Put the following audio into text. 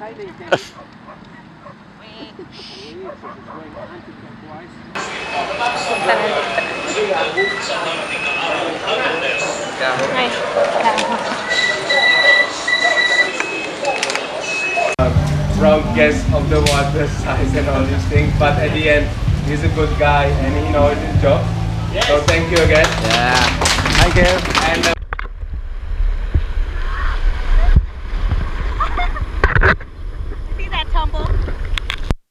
Proud guest of the water size and all these things, but at the end he's a good guy and he knows his job. So thank you again. Yeah. Hi, Kev.